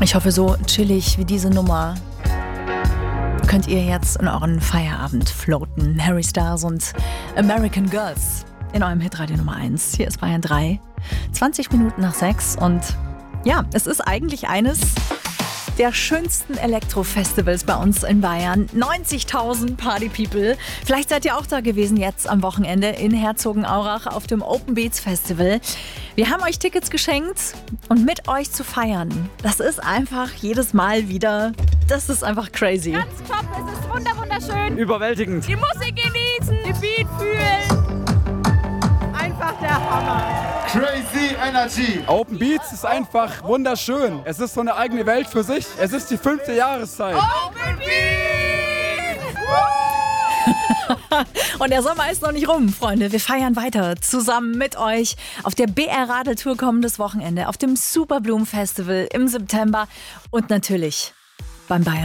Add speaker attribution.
Speaker 1: Ich hoffe, so chillig wie diese Nummer könnt ihr jetzt in euren Feierabend floaten. Harry Styles und American Girls in eurem Hitradio Nummer 1. Hier ist Bayern 3, 20 Minuten nach 6 und ja, es ist eigentlich eines der schönsten Elektro-Festivals bei uns in Bayern. 90.000 Party-People. Vielleicht seid ihr auch da gewesen jetzt am Wochenende in Herzogenaurach auf dem Open Beats Festival. Wir haben euch Tickets geschenkt und mit euch zu feiern, das ist einfach jedes Mal wieder, das ist einfach crazy.
Speaker 2: Ganz top, es ist wunderschön.
Speaker 3: Überwältigend.
Speaker 2: Die Musik genießen, die Beat fühlen. Einfach der Hammer.
Speaker 4: Crazy Energy.
Speaker 3: Open Beats ist einfach wunderschön. Es ist so eine eigene Welt für sich. Es ist die 5. Jahreszeit.
Speaker 2: Open Beats!
Speaker 1: Und der Sommer ist noch nicht rum, Freunde. Wir feiern weiter zusammen mit euch auf der BR Radeltour kommendes Wochenende, auf dem Superblumen Festival im September und natürlich beim Bayern